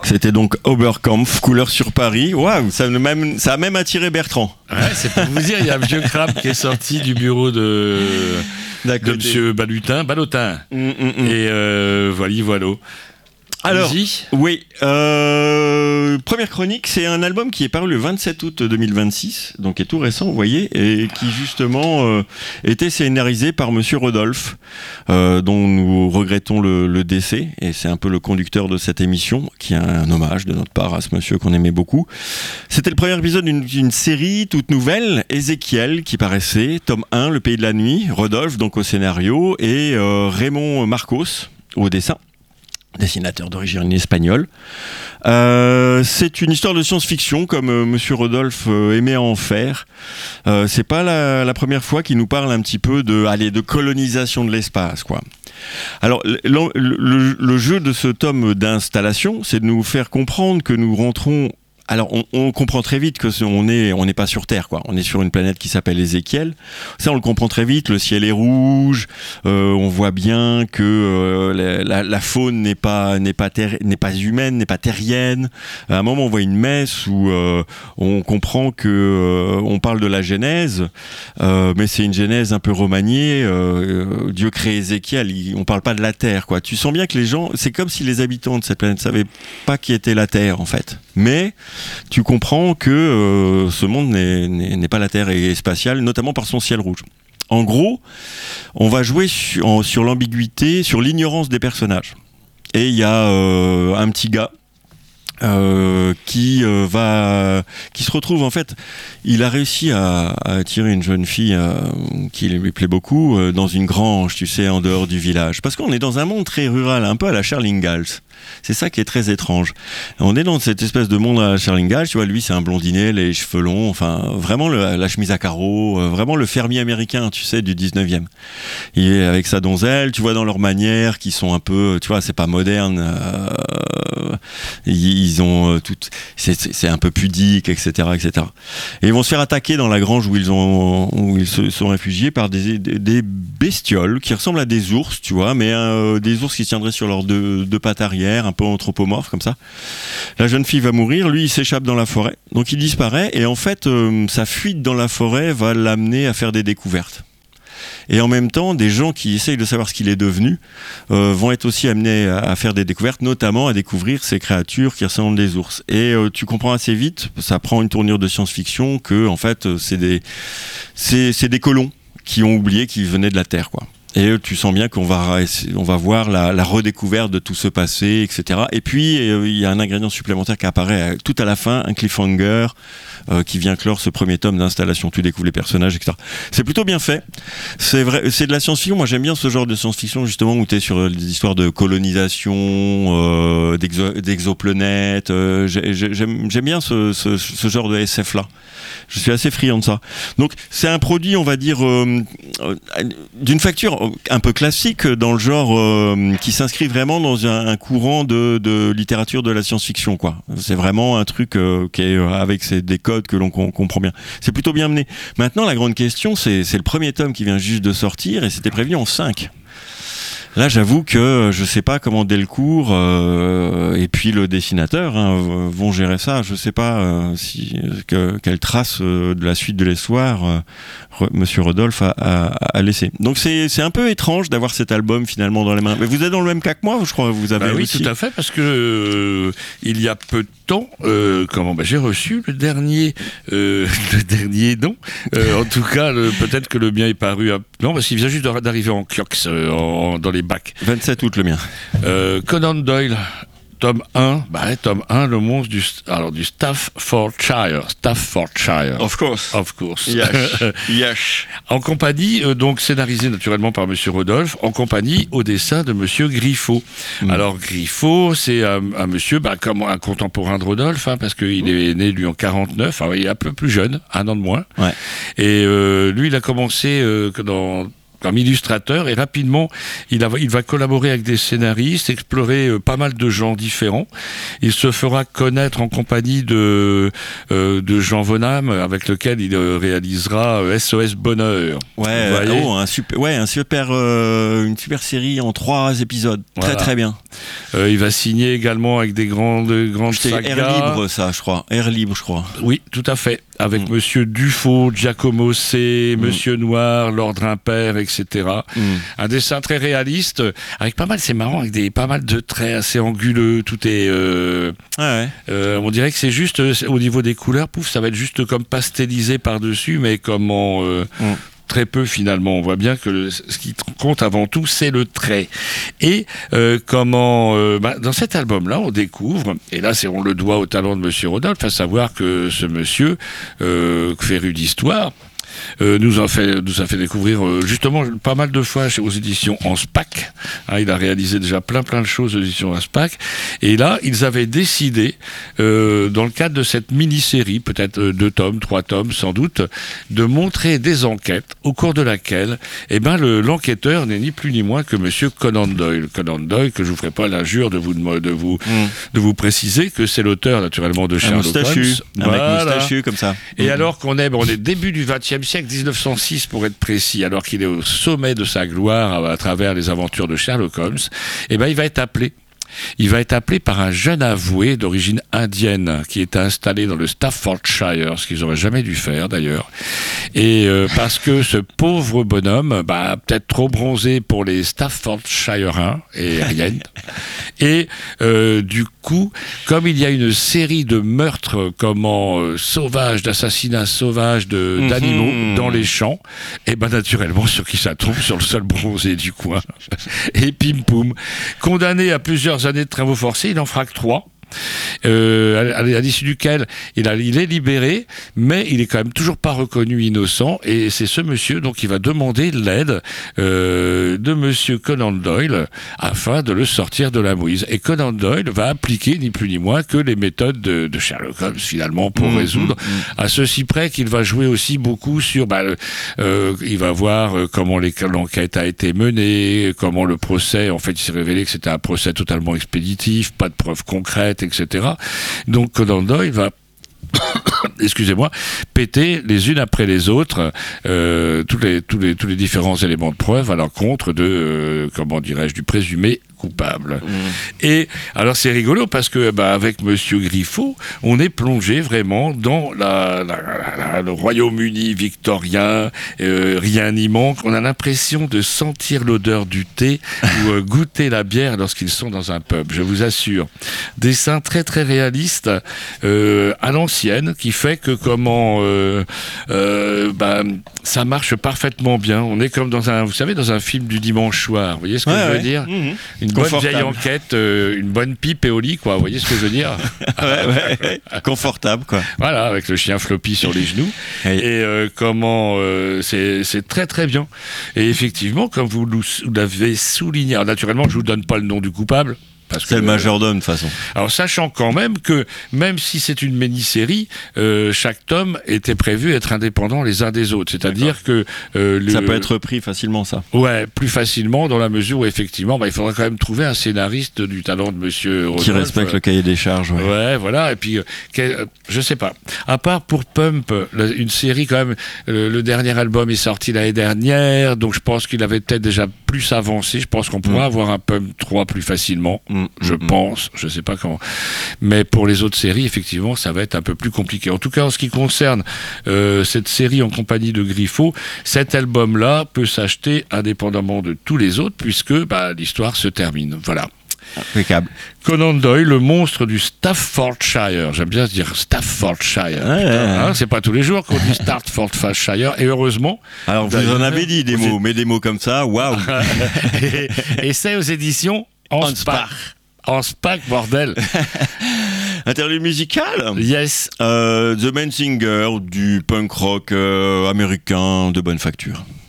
C'était donc Oberkampf, couleur sur Paris. Waouh, ça a même attiré Bertrand. Ouais, c'est pour vous dire, il y a un vieux crabe qui est sorti du bureau de monsieur Ballotin. Et voilà. Alors, allez-y. Oui, première chronique, c'est un album qui est paru le 27 août 2026, donc est tout récent, vous voyez, et qui justement était scénarisé par Monsieur Rodolphe, dont nous regrettons le décès, et c'est un peu le conducteur de cette émission, qui est un hommage de notre part à ce monsieur qu'on aimait beaucoup. C'était le premier épisode d'une série toute nouvelle, Ézéchiel, qui paraissait, tome 1, Le Pays de la Nuit, Rodolphe donc au scénario, et Raymond Marcos au dessin. Dessinateur d'origine espagnole. C'est une histoire de science-fiction comme Monsieur Rodolphe aimait en faire. C'est pas la première fois qu'il nous parle un petit peu de colonisation de l'espace, quoi. Alors, le jeu de ce tome d'installation, c'est de nous faire comprendre que nous rentrons. Alors, on comprend très vite que on n'est pas sur Terre, quoi. On est sur une planète qui s'appelle Ézéchiel. Ça, on le comprend très vite. Le ciel est rouge. On voit bien que la faune n'est pas humaine, n'est pas terrienne. À un moment, on voit une messe où on comprend que on parle de la Genèse, mais c'est une Genèse un peu remaniée. Dieu crée Ézéchiel. On parle pas de la Terre, quoi. Tu sens bien que les gens, c'est comme si les habitants de cette planète savaient pas qui était la Terre, en fait. Mais tu comprends que ce monde n'est pas la Terre et est spatial, notamment par son ciel rouge. En gros, on va jouer sur l'ambiguïté, sur l'ignorance des personnages. Et il y a un petit gars qui se retrouve, en fait, il a réussi à attirer une jeune fille qui lui plaît beaucoup dans une grange, tu sais, en dehors du village. Parce qu'on est dans un monde très rural, un peu à la Charles Ingalls. C'est ça qui est très étrange. On est dans cette espèce de monde à la Charles Ingalls, tu vois, lui c'est un blondinet, les cheveux longs, enfin vraiment la chemise à carreaux, vraiment le fermier américain, tu sais, du 19e. Il est avec sa donzelle, tu vois, dans leurs manières qui sont un peu, tu vois, c'est pas moderne, ils ont c'est un peu pudique, etc., etc. Et ils vont se faire attaquer dans la grange où ils se sont réfugiés par des bestioles qui ressemblent à des ours, tu vois, mais des ours qui tiendraient sur leurs deux pattes arrière, un peu anthropomorphe comme ça. La jeune fille va mourir, lui il s'échappe dans la forêt, donc il disparaît et en fait sa fuite dans la forêt va l'amener à faire des découvertes. Et en même temps, des gens qui essayent de savoir ce qu'il est devenu vont être aussi amenés à faire des découvertes, notamment à découvrir ces créatures qui ressemblent des ours. Et tu comprends assez vite, ça prend une tournure de science-fiction, que en fait c'est des colons qui ont oublié qu'ils venaient de la Terre, quoi. Et tu sens bien qu'on va voir la redécouverte de tout ce passé, etc. Et puis, il y a un ingrédient supplémentaire qui apparaît tout à la fin, un cliffhanger qui vient clore ce premier tome d'installation. Tu découvres les personnages, etc. C'est plutôt bien fait. C'est vrai, c'est de la science-fiction. Moi, j'aime bien ce genre de science-fiction, justement, où tu es sur des histoires de colonisation, d'exoplanètes. J'aime bien ce genre de SF-là. Je suis assez friand de ça. Donc, c'est un produit, on va dire, d'une facture un peu classique dans le genre qui s'inscrit vraiment dans un courant de littérature de la science-fiction, quoi. C'est vraiment un truc qui est avec des codes que l'on comprend bien. C'est plutôt bien mené. Maintenant, la grande question, c'est le premier tome qui vient juste de sortir et c'était prévu en 5. Là, j'avoue que je sais pas comment Delcourt et puis le dessinateur vont gérer ça. Je sais pas quelle trace de la suite de l'histoire Monsieur Rodolphe a laissé. Donc c'est un peu étrange d'avoir cet album finalement dans les mains. Mais vous êtes dans le même cas que moi, je crois. Vous avez oui, aussi. tout à fait, parce que il y a peu de temps, j'ai reçu le dernier non. En tout cas, peut-être que le mien est paru. Non, parce qu'il vient juste d'arriver en Clocks dans les bacs. 27 août le mien. Conan Doyle. Tome 1, le monstre du Staffordshire. Of course. Yes. En compagnie, donc scénarisé naturellement par Monsieur Rodolphe, en compagnie au dessin de Monsieur Griffo. Alors Griffo, c'est un monsieur, comme un contemporain de Rodolphe, parce qu'il est né lui en 49, il est un peu plus jeune, un an de moins. Ouais. Et lui, il a commencé comme illustrateur, et rapidement, il va collaborer avec des scénaristes, explorer pas mal de genres différents. Il se fera connaître en compagnie de Jean Vonam, avec lequel il réalisera SOS Bonheur. Ouais, une super série en 3 épisodes. Voilà. Très très bien. Il va signer également avec des grandes sagas. Air Libre, ça, je crois. Air Libre, je crois. Oui, tout à fait. Avec Monsieur Dufaux, Giacomo C, Monsieur Noir, Lord Impair, etc. Un dessin très réaliste, avec pas mal, c'est marrant, avec pas mal de traits assez anguleux. Tout est. On dirait que c'est juste au niveau des couleurs, ça va être juste comme pastelisé par-dessus, mais comment. Très peu finalement. On voit bien que ce qui compte avant tout, c'est le trait. Et dans cet album-là, on découvre, et là on le doit au talent de Monsieur Rodolphe, à savoir que ce monsieur, féru d'histoire, nous a fait découvrir justement pas mal de fois aux éditions Anspach. Il a réalisé déjà plein de choses aux éditions Anspach. Et là, ils avaient décidé, dans le cadre de cette mini-série, peut-être 2 tomes, 3 tomes sans doute, de montrer des enquêtes au cours de laquelle l'enquêteur n'est ni plus ni moins que Monsieur Conan Doyle. Conan Doyle, que je vous ferai pas l'injure de vous préciser que c'est l'auteur naturellement de Sherlock Holmes. Un mec moustachu comme ça. Et alors qu'on est début du XXe siècle, 1906 pour être précis, alors qu'il est au sommet de sa gloire à travers les aventures de Sherlock Holmes, il va être appelé. Il va être appelé par un jeune avoué d'origine indienne qui est installé dans le Staffordshire, ce qu'ils n'auraient jamais dû faire d'ailleurs. Et parce que ce pauvre bonhomme, peut-être trop bronzé pour les Staffordshireens et rien. Et du coup, comme il y a une série de meurtres sauvages, d'assassinats sauvages d'animaux dans les champs, naturellement, sur qui ça tombe, sur le seul bronzé du coin. Et pim poum, condamné à plusieurs années de travaux forcés, il en fera que 3. À l'issue duquel il est libéré, mais il est quand même toujours pas reconnu innocent, et c'est ce monsieur donc qui va demander l'aide de Monsieur Conan Doyle afin de le sortir de la mouise. Et Conan Doyle va appliquer ni plus ni moins que les méthodes de Sherlock Holmes finalement pour résoudre, à ceci près qu'il va jouer aussi beaucoup sur il va voir comment l'enquête a été menée, comment le procès, en fait il s'est révélé que c'était un procès totalement expéditif, pas de preuves concrètes, etc. Donc Conan Doyle va péter les unes après les autres tous les différents éléments de preuve à l'encontre de du présumé coupable. Et alors c'est rigolo parce que avec Monsieur Griffo, on est plongé vraiment dans le Royaume-Uni victorien, rien n'y manque. On a l'impression de sentir l'odeur du thé ou goûter la bière lorsqu'ils sont dans un pub, je vous assure. Dessin très très réaliste à l'ancienne, qui fait que ça marche parfaitement bien. On est comme dans un film du dimanche soir. Vous voyez ce que je veux dire? Une bonne vieille enquête, une bonne pipe et au lit, quoi. Vous voyez ce que je veux dire? Confortable, quoi. Voilà, avec le chien floppy sur les genoux. Et c'est très très bien. Et effectivement, comme vous l'avez souligné, alors naturellement, je vous donne pas le nom du coupable. C'est le majordome de toute façon. Alors sachant quand même que même si c'est une mini-série, chaque tome était prévu être indépendant les uns des autres. C'est-à-dire que ça peut être repris facilement, ça. Ouais, plus facilement dans la mesure où effectivement, il faudra quand même trouver un scénariste du talent de Monsieur Rodolphe, qui respecte le cahier des charges. Ouais, voilà. Et puis je sais pas. À part pour Pump, une série quand même. Le dernier album est sorti l'année dernière, donc je pense qu'il avait peut-être déjà plus avancé. Je pense qu'on pourra avoir un Pump 3 plus facilement. Je pense, je sais pas comment. Mais pour les autres séries, effectivement, ça va être un peu plus compliqué. En tout cas, en ce qui concerne cette série en compagnie de Griffo, cet album-là peut s'acheter indépendamment de tous les autres, puisque l'histoire se termine. Voilà. Impeccable. Conan Doyle, le monstre du Staffordshire. J'aime bien dire Staffordshire. C'est pas tous les jours qu'on dit Staffordshire, et heureusement. Alors, vous en avez dit des mots, mais des mots comme ça, waouh. Et c'est aux éditions Anspach. Anspach, bordel. Interlude musical. Yes. The Main Singer, du punk rock américain de bonne facture.